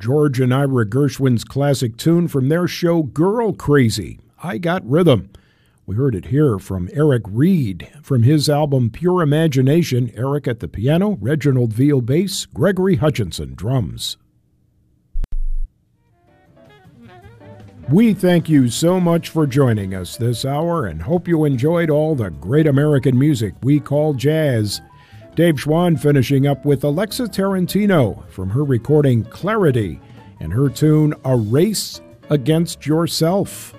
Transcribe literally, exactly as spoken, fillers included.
George and Ira Gershwin's classic tune from their show Girl Crazy, I Got Rhythm. We heard it here from Eric Reed from his album Pure Imagination. Eric at the piano, Reginald Veal bass, Gregory Hutchinson drums. We thank you so much for joining us this hour and hope you enjoyed all the great American music we call jazz. Dave Schwann finishing up with Alexa Tarantino from her recording Clarity and her tune A Race Against Yourself.